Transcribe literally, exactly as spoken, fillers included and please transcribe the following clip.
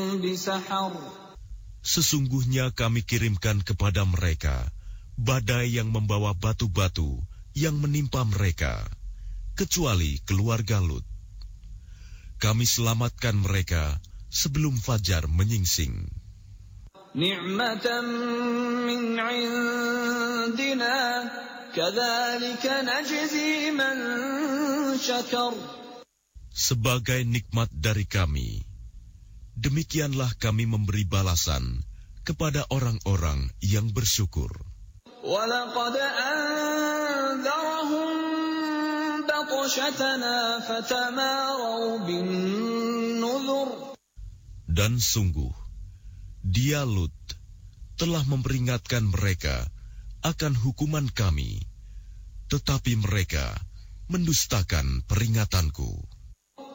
بسحر Sesungguhnya kami kirimkan kepada mereka badai yang membawa batu-batu yang menimpa mereka, kecuali keluarga Lut. Kami selamatkan mereka sebelum fajar menyingsing. Ni'matan min 'indina, kadzalika najzi man syakar. Sebagai nikmat dari kami, demikianlah kami memberi balasan kepada orang-orang yang bersyukur. وَلَقَدْ أَنذَرَهُم بَطْشَتَنَا فَتَمَارَوْا بِالنُّذُرِ. Dan sungguh, dia Lut telah memperingatkan mereka akan hukuman kami, tetapi mereka mendustakan peringatanku.